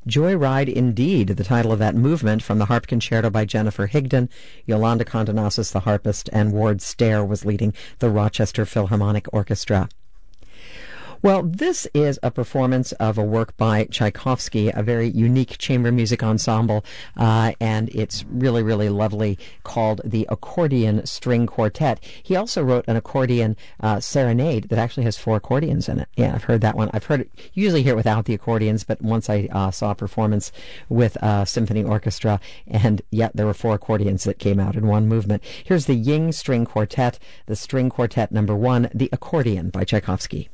Joyride Indeed, the title of that movement, from the Harp Concerto by Jennifer Higdon. Yolanda Condonasis, the harpist, and Ward Stair was leading the Rochester Philharmonic Orchestra. Well, this is a performance of a work by Tchaikovsky, a very unique chamber music ensemble, and it's really, really lovely, called the Accordion String Quartet. He also wrote an accordion serenade that actually has 4 accordions in it. Yeah, I've heard that one. I've heard it, usually hear it without the accordions, but once I saw a performance with a symphony orchestra, and yet there were 4 accordions that came out in one movement. Here's the Ying String Quartet, the String Quartet number 1, The Accordion by Tchaikovsky.